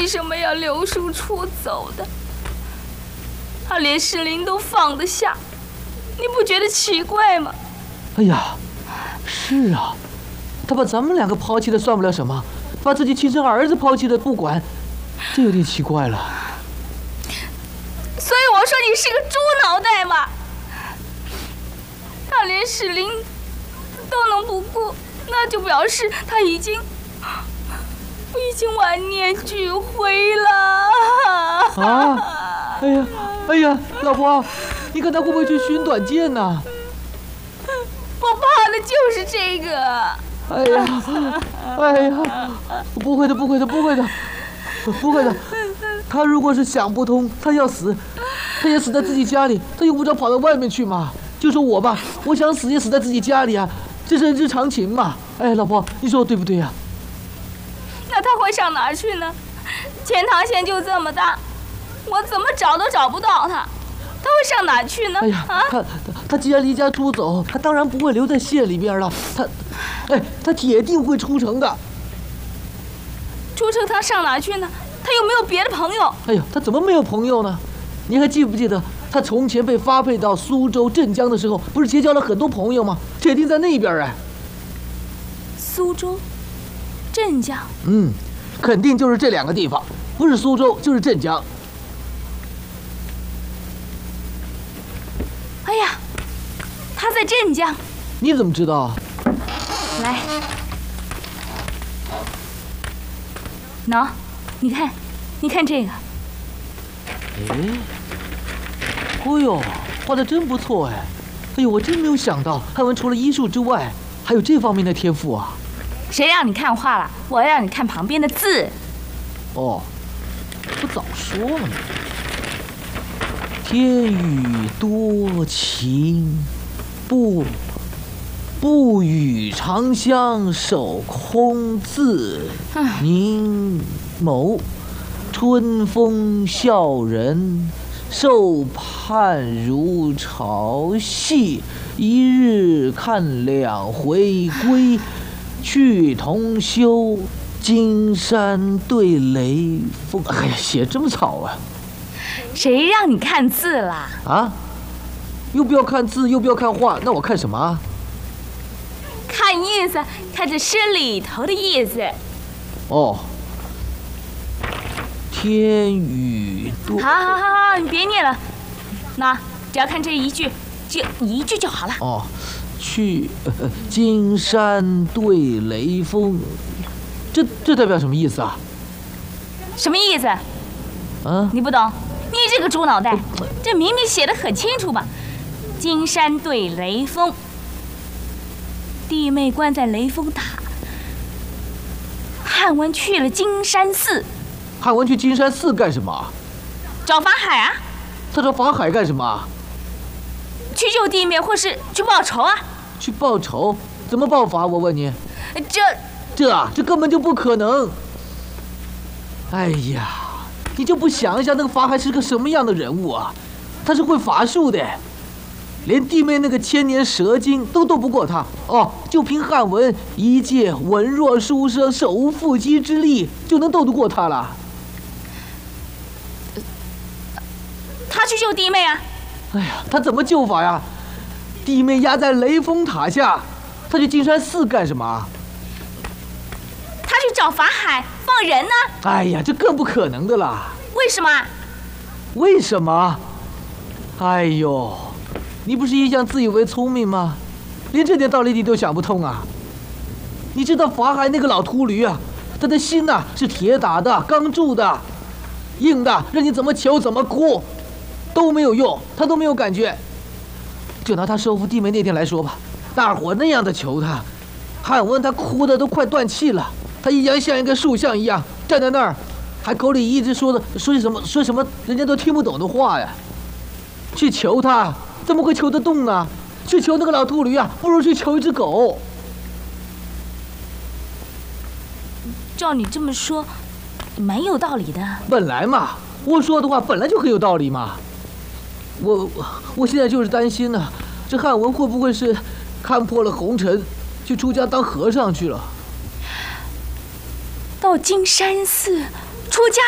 为什么要留书出走的？他连石林都放得下，你不觉得奇怪吗？ 哎呀，是啊，他把咱们两个抛弃的算不了什么，把自己亲生儿子抛弃的不管，这有点奇怪了。 所以我说你是个猪脑袋嘛！他连石林都能不顾，那就表示他已经万念俱灰了。 啊！哎呀，老婆，你看他会不会去寻短见呢？ 我怕的就是这个。 哎呀，不会的，他如果是想不通，他要死，他也死在自己家里，他用不着跑到外面去嘛。就说我吧，我想死也死在自己家里啊，这是人之常情嘛。哎，老婆，你说对不对呀？ 那他会上哪儿去呢？钱塘县就这么大，我怎么找都找不到他，他会上哪儿去呢？ 哎呀，他既然离家出走，他当然不会留在县里边了。他铁定会出城的。 出城他上哪儿去呢？他有没有别的朋友？ 哎呀，他怎么没有朋友呢？你还记不记得他从前被发配到苏州、镇江的时候，不是结交了很多朋友吗？铁定在那边哎。 苏州、镇江。 肯定就是这两个地方，不是苏州就是镇江。 哎呀，他在镇江。 你怎么知道？ 来，喏，你看这个。 哎呦，画得真不错哎！哎呦，我真没有想到汉文除了医术之外，还有这方面的天赋啊！ 谁让你看画了？我让你看旁边的字。 哦，不早说了吗？天雨多情，不与长相守空自凝眸，春风笑人，受盼如潮汐。一日看两回归，去同修。金山对雷锋。哎呀，写这么草啊！ 谁让你看字啦？ 啊？又不要看字，又不要看画，那我看什么啊？ 看意思，看这诗里头的意思。 哦。天雨多。 好，你别念了。那只要看这一句，就一句就好了。 哦，去金山对雷锋。这代表什么意思啊？ 什么意思？ 啊？ 你不懂？你这个猪脑袋，这明明写得很清楚嘛！金山对雷锋，弟妹关在雷峰塔，汉文去了金山寺。 汉文去金山寺干什么？ 找法海啊！ 他找法海干什么？ 去救弟妹，或是去报仇啊？ 去报仇？怎么报法？我问你。这根本就不可能！哎呀，你就不想一下那个法海是个什么样的人物啊？他是会法术的，连弟妹那个千年蛇精都斗不过他哦。就凭汉文一介文弱书生、手无缚鸡之力，就能斗得过他了？ 他去救弟妹啊！ 哎呀，他怎么救法呀？弟妹压在雷峰塔下，他去金山寺干什么？ 他去找法海放人呢。 哎呀，这更不可能的啦！ 为什么？ 为什么？哎呦，你不是一向自以为聪明吗？连这点道理你都想不通啊？你知道法海那个老秃驴啊，他的心呐是铁打的、钢铸的、硬的，任你怎么求怎么哭，都没有用，他都没有感觉。就拿他收服弟妹那天来说吧，大伙那样的求他，汉文他哭的都快断气了。他一样像一个塑像一样站在那儿，还口里一直说什么人家都听不懂的话呀。去求他，怎么会求得动呢？去求那个老秃驴啊，不如去求一只狗。 照你这么说，蛮有道理的。 本来嘛，我说的话本来就很有道理嘛。我现在就是担心呢，这汉文会不会是看破了红尘，去出家当和尚去了？ 到金山寺出家